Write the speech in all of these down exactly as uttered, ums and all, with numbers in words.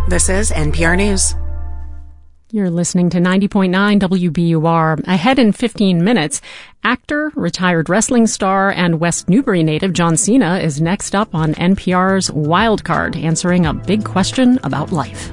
This is N P R News. You're listening to ninety point nine W B U R. Ahead in fifteen minutes, actor, retired wrestling star, and West Newbury native John Cena is next up on N P R's Wildcard, answering a big question about life.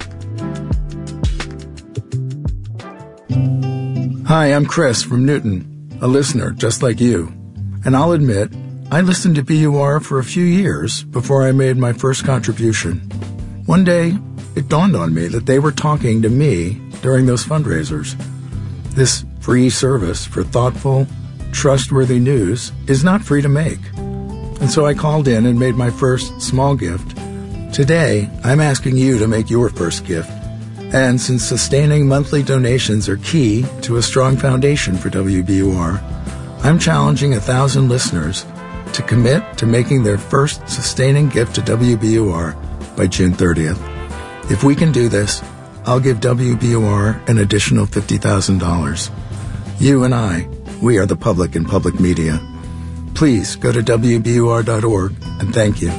Hi, I'm Chris from Newton, a listener just like you. And I'll admit, I listened to B U R for a few years before I made my first contribution. One day, it dawned on me that they were talking to me during those fundraisers. This free service for thoughtful, trustworthy news is not free to make. And so I called in and made my first small gift. Today, I'm asking you to make your first gift. And since sustaining monthly donations are key to a strong foundation for W B U R, I'm challenging a thousand listeners to commit to making their first sustaining gift to W B U R by June thirtieth. If we can do this, I'll give W B U R an additional fifty thousand dollars. You and I, we are the public and public media. Please go to W B U R dot org and thank you.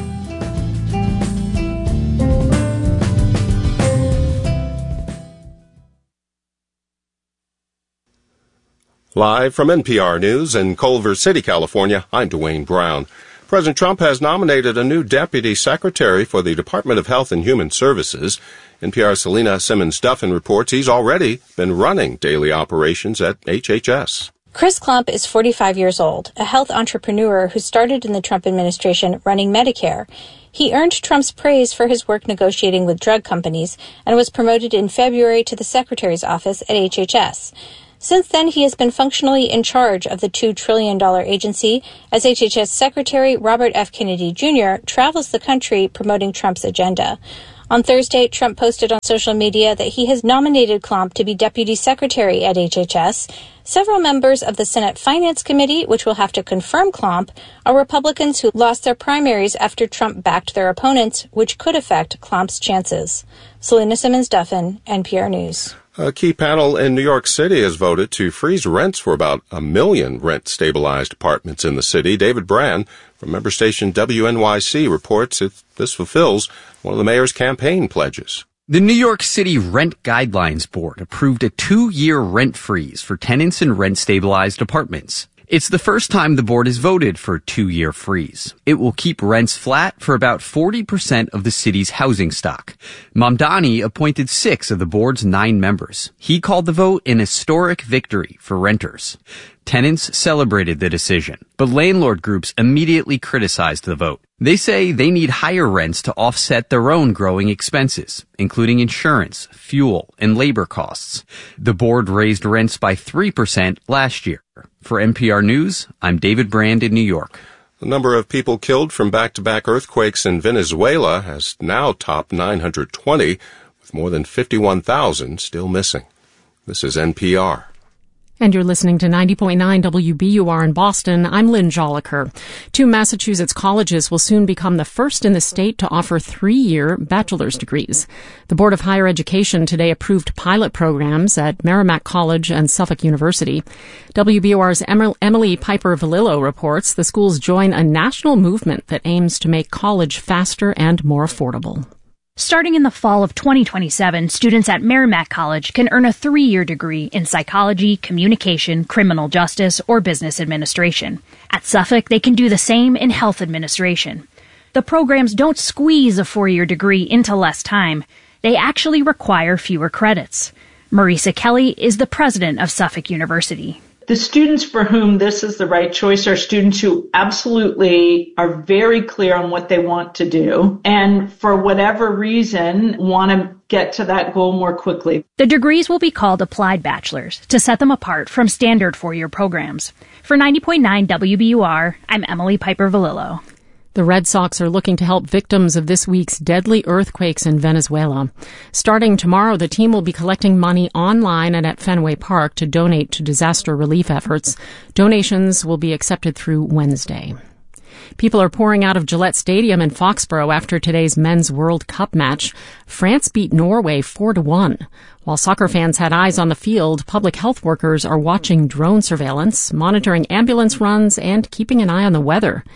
Live from N P R News in Culver City, California, I'm Dwayne Brown. President Trump has nominated a new deputy secretary for the Department of Health and Human Services. N P R's Selena Simmons-Duffin reports he's already been running daily operations at H H S. Chris Klump is forty-five years old, a health entrepreneur who started in the Trump administration running Medicare. He earned Trump's praise for his work negotiating with drug companies and was promoted in February to the secretary's office at H H S. Since then, he has been functionally in charge of the two trillion dollars agency as H H S Secretary Robert F. Kennedy Junior travels the country promoting Trump's agenda. On Thursday, Trump posted on social media that he has nominated Klump to be deputy secretary at H H S. Several members of the Senate Finance Committee, which will have to confirm Klump, are Republicans who lost their primaries after Trump backed their opponents, which could affect Klump's chances. Selena Simmons-Duffin, N P R News. A key panel in New York City has voted to freeze rents for about a million rent-stabilized apartments in the city. David Brand from member station W N Y C reports that this fulfills one of the mayor's campaign pledges. The New York City Rent Guidelines Board approved a two-year rent freeze for tenants in rent-stabilized apartments. It's the first time the board has voted for a two-year freeze. It will keep rents flat for about forty percent of the city's housing stock. Mamdani appointed six of the board's nine members. He called the vote an historic victory for renters. Tenants celebrated the decision, but landlord groups immediately criticized the vote. They say they need higher rents to offset their own growing expenses, including insurance, fuel, and labor costs. The board raised rents by three percent last year. For N P R News, I'm David Brand in New York. The number of people killed from back-to-back earthquakes in Venezuela has now topped nine hundred twenty, with more than fifty-one thousand still missing. This is N P R. And you're listening to ninety point nine W B U R in Boston. I'm Lynn Joliker. Two Massachusetts colleges will soon become the first in the state to offer three-year bachelor's degrees. The Board of Higher Education today approved pilot programs at Merrimack College and Suffolk University. W B U R's Emily Piper-Valillo reports the schools join a national movement that aims to make college faster and more affordable. Starting in the fall of twenty twenty-seven, students at Merrimack College can earn a three-year degree in psychology, communication, criminal justice, or business administration. At Suffolk, they can do the same in health administration. The programs don't squeeze a four-year degree into less time. They actually require fewer credits. Marisa Kelly is the president of Suffolk University. The students for whom this is the right choice are students who absolutely are very clear on what they want to do and for whatever reason want to get to that goal more quickly. The degrees will be called applied bachelor's to set them apart from standard four-year programs. For ninety point nine W B U R, I'm Emily Piper-Valillo. The Red Sox are looking to help victims of this week's deadly earthquakes in Venezuela. Starting tomorrow, the team will be collecting money online and at Fenway Park to donate to disaster relief efforts. Donations will be accepted through Wednesday. People are pouring out of Gillette Stadium in Foxborough after today's Men's World Cup match. France beat Norway four to one. While soccer fans had eyes on the field, public health workers are watching drone surveillance, monitoring ambulance runs, and keeping an eye on the weather.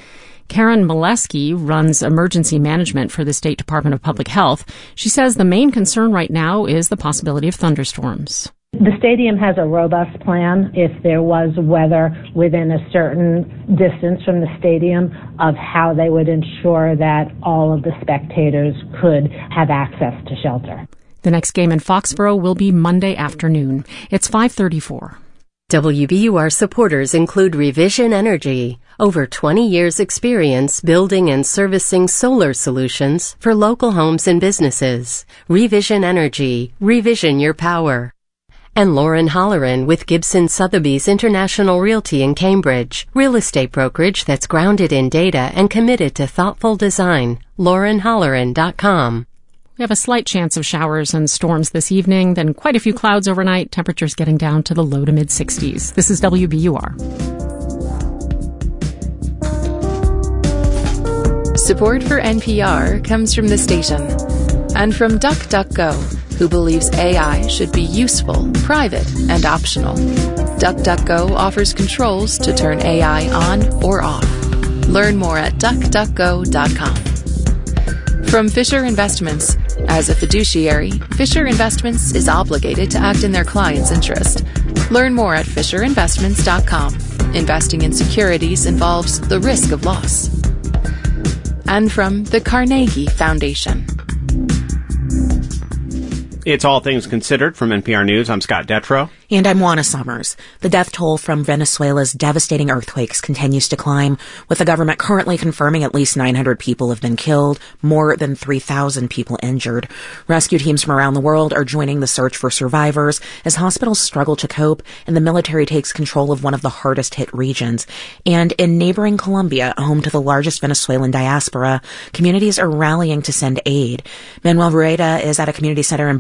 Karen Molesky runs emergency management for the State Department of Public Health. She says the main concern right now is the possibility of thunderstorms. The stadium has a robust plan if there was weather within a certain distance from the stadium of how they would ensure that all of the spectators could have access to shelter. The next game in Foxborough will be Monday afternoon. It's five thirty-four. W B U R supporters include Revision Energy, over twenty years experience building and servicing solar solutions for local homes and businesses. Revision Energy, revision your power. And Lauren Holleran with Gibson Sotheby's International Realty in Cambridge, real estate brokerage that's grounded in data and committed to thoughtful design. lauren holleran dot com. We have a slight chance of showers and storms this evening, then quite a few clouds overnight, temperatures getting down to the low to mid sixties. This is W B U R. Support for N P R comes from the station and from DuckDuckGo, who believes A I should be useful, private, and optional. DuckDuckGo offers controls to turn A I on or off. Learn more at duck duck go dot com. From Fisher Investments. As a fiduciary, Fisher Investments is obligated to act in their client's interest. Learn more at fisher investments dot com. Investing in securities involves the risk of loss. And from the Carnegie Foundation. It's All Things Considered from N P R News. I'm Scott Detrow. And I'm Juana Summers. The death toll from Venezuela's devastating earthquakes continues to climb, with the government currently confirming at least nine hundred people have been killed, more than three thousand people injured. Rescue teams from around the world are joining the search for survivors as hospitals struggle to cope and the military takes control of one of the hardest hit regions. And in neighboring Colombia, home to the largest Venezuelan diaspora, communities are rallying to send aid. Manuel Rueda is at a community center in